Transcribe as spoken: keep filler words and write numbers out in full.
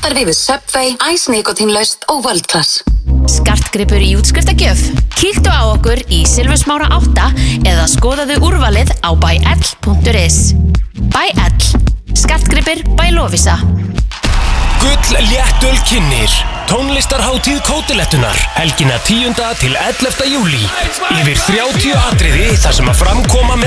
samstarfi við Subway, Ice Nikotínlaust og World Class. Skartgripur í útskriftargjöf. Kíktu á okkur í Silfursmára átta eða skoðaðu úrvalið á buy l punktur is. Buy L. Skartgripir by Lovisa. Gull léttöl kynnir tónlistarhátíð Kótilettunar helgina tíunda til ellefta júlí. Yfir þrjátíu atriði þar sem að framkoma með